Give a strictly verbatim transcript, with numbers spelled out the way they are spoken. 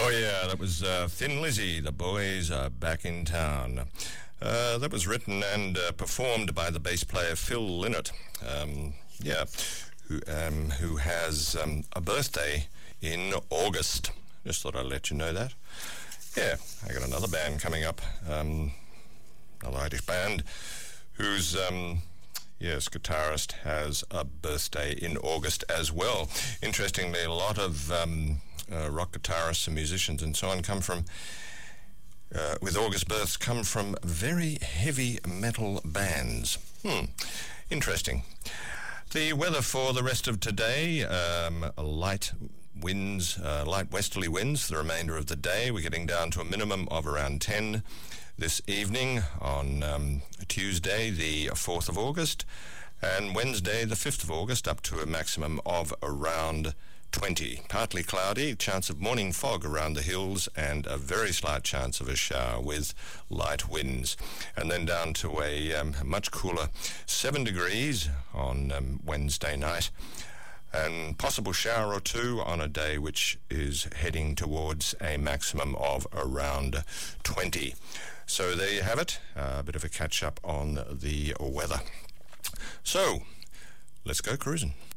Oh yeah, that was uh, Thin Lizzy, The Boys Are Back in Town. Uh, that was written and uh, performed by the bass player Phil Lynott, um, yeah, who, um, who has um, a birthday in August. Just thought I'd let you know that. Yeah, I got another band coming up, um, another Irish band, whose, um, yes, guitarist has a birthday in August as well. Interestingly, a lot of um, uh, rock guitarists and musicians and so on come from, uh, with August births, come from very heavy metal bands. Hmm, interesting. The weather for the rest of today, um, light winds, uh, light westerly winds for the remainder of the day. We're getting down to a minimum of around ten this evening on um, Tuesday, the fourth of August, and Wednesday, the fifth of August, up to a maximum of around twenty. Partly cloudy, chance of morning fog around the hills, and a very slight chance of a shower with light winds. And then down to a um, much cooler seven degrees on um, Wednesday night, and possible shower or two on a day which is heading towards a maximum of around twenty. So there you have it, a bit of a catch-up on the weather. So, let's go cruising.